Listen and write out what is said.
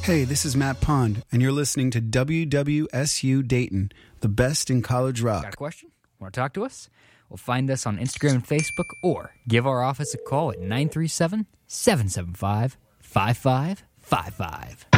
Hey, this is Matt Pond, and you're listening to WWSU Dayton, the best in college rock. Got a question? Want to talk to us? Well, find us on Instagram and Facebook, or give our office a call at 937-775-5555.